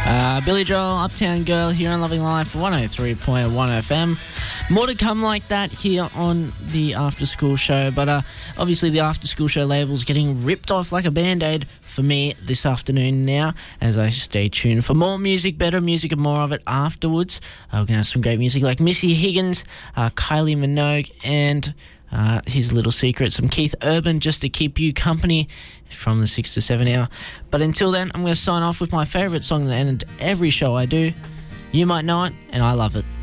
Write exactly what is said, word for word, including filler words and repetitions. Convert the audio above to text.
Uh, Billy Joel, Uptown Girl, here on Loving Life, one oh three point one F M. More to come like that here on the After School Show, but uh, obviously the After School Show label's getting ripped off like a Band-Aid for me this afternoon now, as I stay tuned for more music, better music and more of it afterwards. Uh, we're going to have some great music like Missy Higgins, uh, Kylie Minogue, and uh, his little secret, some Keith Urban, just to keep you company from the six to seven hour. But until then, I'm going to sign off with my favourite song that ended every show I do. You might know it, and I love it.